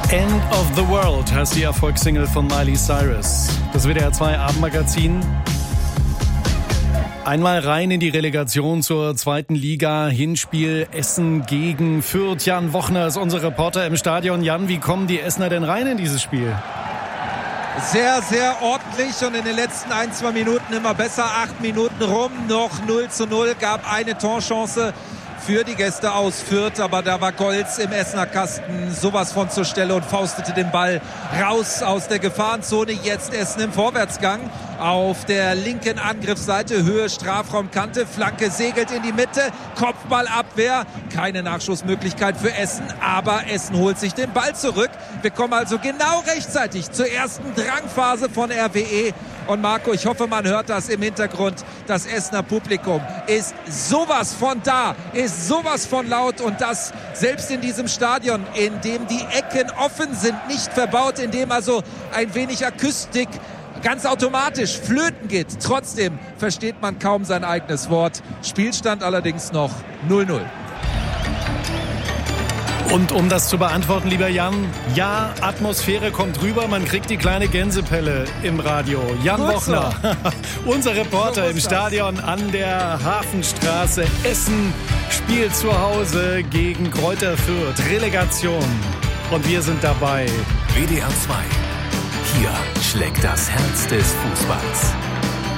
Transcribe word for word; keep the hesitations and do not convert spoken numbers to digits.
End of the World heißt die Erfolgssingle von Miley Cyrus. Das W D R zwei Abendmagazin. Einmal rein in die Relegation zur zweiten Liga. Hinspiel Essen gegen Fürth. Jan Wochner ist unser Reporter im Stadion. Jan, wie kommen die Essener denn rein in dieses Spiel? Sehr, sehr ordentlich und in den letzten ein, zwei Minuten immer besser. Acht Minuten rum, noch null zu null. Gab eine Torchance für die Gäste aus Fürth, aber da war Golz im Essener Kasten sowas von zur Stelle und faustete den Ball raus aus der Gefahrenzone. Jetzt Essen im Vorwärtsgang auf der linken Angriffsseite, Höhe Strafraumkante, Flanke segelt in die Mitte, Kopfballabwehr, keine Nachschussmöglichkeit für Essen, aber Essen holt sich den Ball zurück. Wir kommen also genau rechtzeitig zur ersten Drangphase von R W E. Und Marco, ich hoffe, man hört das im Hintergrund. Das Essener Publikum ist sowas von da, ist sowas von laut und das selbst in diesem Stadion, in dem die Ecken offen sind, nicht verbaut, in dem also ein wenig Akustik ganz automatisch flöten geht. Trotzdem versteht man kaum sein eigenes Wort. Spielstand allerdings noch null null. Und um das zu beantworten, lieber Jan, ja, Atmosphäre kommt rüber, man kriegt die kleine Gänsepelle im Radio. Jan Gut Wochner, so. Unser Reporter so im Stadion an der Hafenstraße. Essen spielt zu Hause gegen Greuther Fürth. Relegation. Und wir sind dabei. W D R zwei. Hier schlägt das Herz des Fußballs.